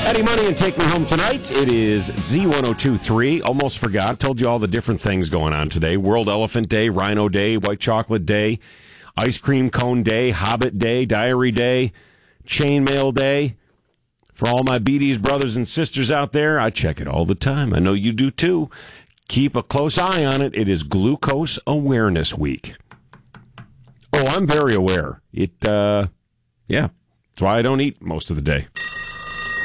Eddie Money and Take Me Home Tonight. It is Z1023. Almost forgot. Told you all the different things going on today. World Elephant Day, Rhino Day, White Chocolate Day, Ice Cream Cone Day, Hobbit Day, Diary Day, Chainmail Day. For all my BD's brothers and sisters out there, I check it all the time. I know you do too. Keep a close eye on it. It is Glucose Awareness Week. Oh, I'm very aware. That's why I don't eat most of the day.